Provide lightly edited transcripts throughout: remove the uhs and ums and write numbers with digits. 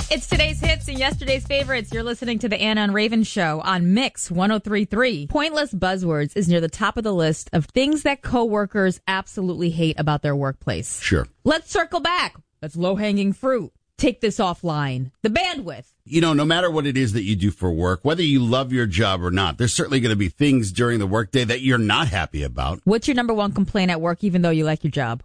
It's today's hits and yesterday's favorites. You're listening to the Anna and Raven Show on Mix 103.3. Pointless buzzwords is near the top of the list of things that coworkers absolutely hate about their workplace. Sure. Let's circle back. That's low-hanging fruit. Take this offline. The bandwidth. You know, no matter what it is that you do for work, whether you love your job or not, there's certainly going to be things during the workday that you're not happy about. What's your number one complaint at work, even though you like your job?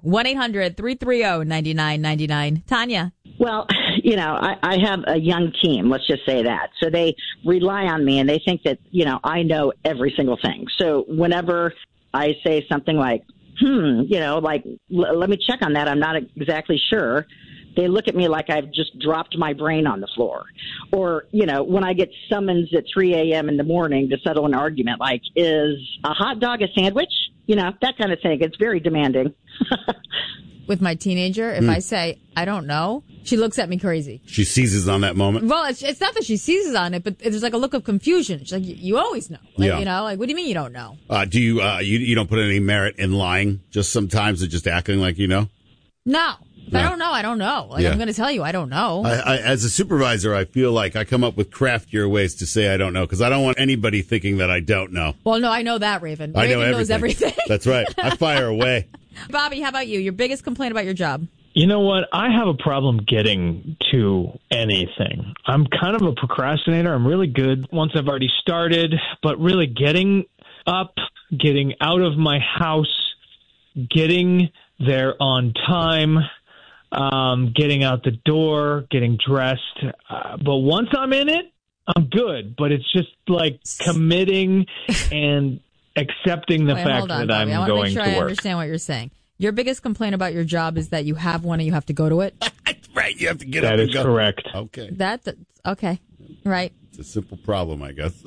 1-800-330-9999. Tanya. Well, you know, I have a young team, let's just say that. So they rely on me and they think that, you know, I know every single thing. So whenever I say something like, you know, like, let me check on that, I'm not exactly sure, they look at me like I've just dropped my brain on the floor. Or, you know, when I get summons at 3 a.m. in the morning to settle an argument, like, is a hot dog a sandwich? You know, that kind of thing. It's very demanding. With my teenager, if I say, I don't know, she looks at me crazy. She seizes on that moment. Well, it's not that she seizes on it, but there's like a look of confusion. She's like, you always know. Like, Yeah. You know, like, what do you mean you don't know? Do you, you don't put any merit in lying just sometimes or just acting like you know? No. If I don't know, I don't know. Like, Yeah. I'm going to tell you, I don't know. I, as a supervisor, I feel like I come up with craftier ways to say I don't know because I don't want anybody thinking that I don't know. Well, no, I know that, Raven. I know Raven knows everything. That's right. I fire away. Bobby, how about you? Your biggest complaint about your job? You know what? I have a problem getting to anything. I'm kind of a procrastinator. I'm really good once I've already started, but really getting up, getting out of my house, getting there on time, getting out the door, getting dressed. But once I'm in it, I'm good. But it's just like committing and accepting the fact hold on, that Bobby. I'm I going want to make sure to I work. understand what you're saying. Your biggest complaint about your job is that you have one and you have to go to it? Right. You have to get up That and is go. correct. Okay. Okay. Right. It's a simple problem, I guess.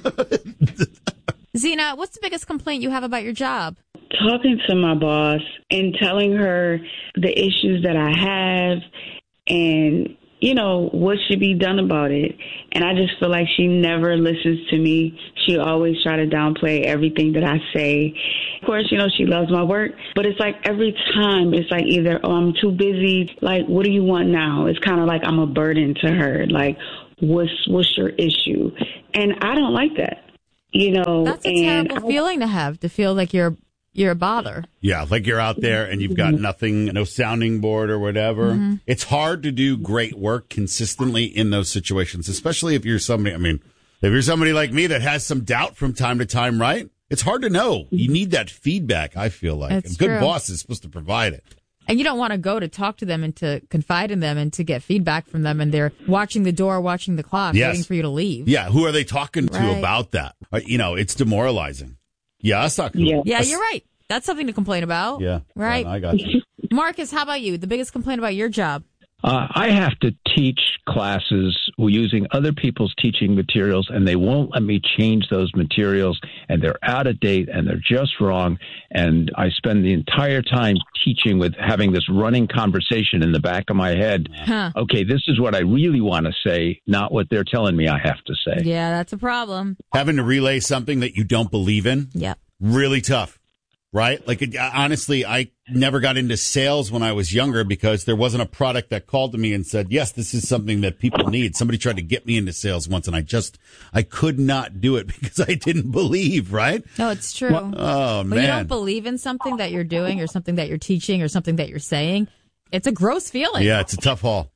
Zena, what's the biggest complaint you have about your job? Talking to my boss and telling her the issues that I have and, you know, what should be done about it. And I just feel like she never listens to me. She always try to downplay everything that I say. Of course, you know, she loves my work, but it's like every time it's like either, oh, I'm too busy. Like, what do you want now? It's kind of like I'm a burden to her. Like, what's your issue? And I don't like that, you know. That's a terrible feeling to have, to feel like you're a bother. Yeah, like you're out there and you've got nothing, no sounding board or whatever. Mm-hmm. It's hard to do great work consistently in those situations, especially if you're somebody, if you're somebody like me that has some doubt from time to time, right? It's hard to know. You need that feedback, I feel like. That's A good true. boss is supposed to provide it. And you don't want to go to talk to them and to confide in them and to get feedback from them, and they're watching the door, watching the clock, Yes. waiting for you to leave. Yeah, who are they talking to Right. about that? You know, it's demoralizing. Yeah, that's not cool. Yeah, you're right. That's something to complain about. Yeah. Right? I got you. Marcus, how about you? The biggest complaint about your job? I have to teach classes using other people's teaching materials, and they won't let me change those materials, and they're out of date, and they're just wrong. And I spend the entire time teaching with having this running conversation in the back of my head. Okay, this is what I really want to say, not what they're telling me I have to say. Yeah, that's a problem. Having to relay something that you don't believe in, Yeah. really tough. Right? Like, honestly, I never got into sales when I was younger because there wasn't a product that called to me and said, yes, this is something that people need. Somebody tried to get me into sales once and I could not do it because I didn't believe, right? No, it's true. Oh, When man. you don't believe in something that you're doing or something that you're teaching or something that you're saying, it's a gross feeling. Yeah, it's a tough haul.